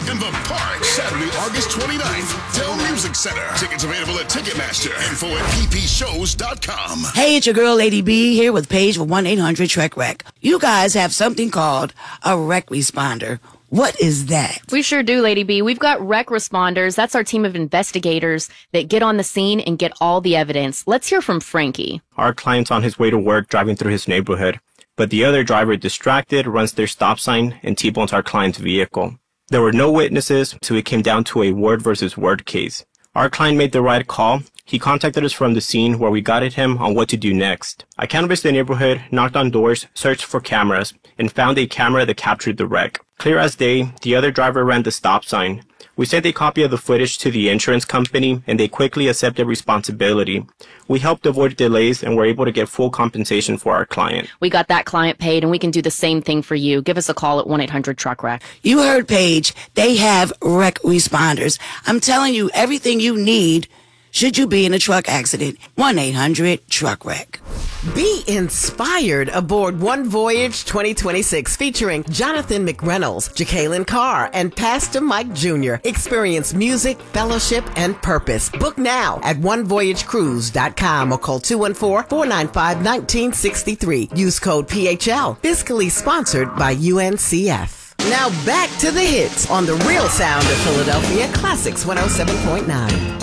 In the park, Saturday, August 29th, Dell Music Center. Tickets available at Ticketmaster. Info at ppshows.com. Hey, it's your girl, Lady B, here with Paige with 1-800-TREK-WRECK. You guys have something called a wreck responder. What is that? We sure do, Lady B. We've got wreck responders. That's our team of investigators that get on the scene and get all the evidence. Let's hear from Frankie. Our client's on his way to work driving through his neighborhood, but the other driver, distracted, runs their stop sign and T-bones our client's vehicle. There were no witnesses, so it came down to a word versus word case. Our client made the right call. He contacted us from the scene where we guided him on what to do next. I canvassed the neighborhood, knocked on doors, searched for cameras, and found a camera that captured the wreck. Clear as day, the other driver ran the stop sign. We sent a copy of the footage to the insurance company, and they quickly accepted responsibility. We helped avoid delays and were able to get full compensation for our client. We got that client paid, and we can do the same thing for you. Give us a call at 1-800-TRUCK-WRECK. You heard Paige. They have wreck responders. I'm telling you, everything you need should you be in a truck accident. 1-800-TRUCK-WRECK. Be inspired aboard One Voyage 2026 featuring Jonathan McReynolds, Jacqueline Carr, and Pastor Mike Jr. Experience music, fellowship, and purpose. Book now at onevoyagecruise.com or call 214-495-1963. Use code PHL. Fiscally sponsored by UNCF. Now back to the hits on the real sound of Philadelphia Classics 107.9.